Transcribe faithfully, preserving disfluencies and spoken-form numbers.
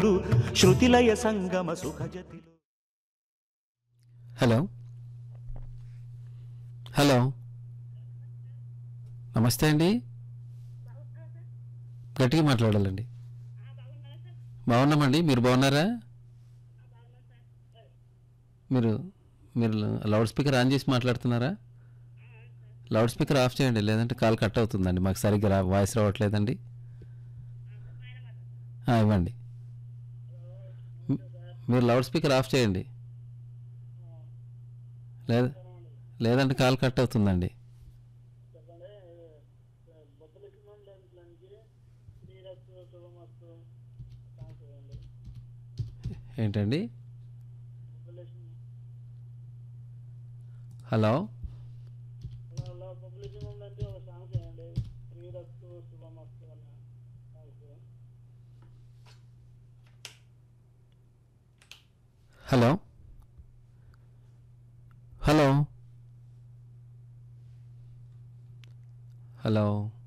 ఘనులు శృతిలయ సంగమ సుఖజతిలో. Hello hello నమస్తే అండి, గట్టిగా మాట్లాడాలండి. బాగున్నామండి, మీరు బాగున్నారా? మీరు మీరు లౌడ్ స్పీకర్ ఆన్ చేసి మాట్లాడుతున్నారా? లౌడ్ స్పీకర్ ఆఫ్ చేయండి, లేదంటే కాల్ కట్ అవుతుందండి, మాకు సరిగ్గా రా వాయిస్ రావట్లేదండి. ఇవ్వండి, మీరు లౌడ్ స్పీకర్ ఆఫ్ చేయండి, లేదా లేదంటే కాల్ కట్ అవుతుందండి. ఏంటండి? Hello hello hello hello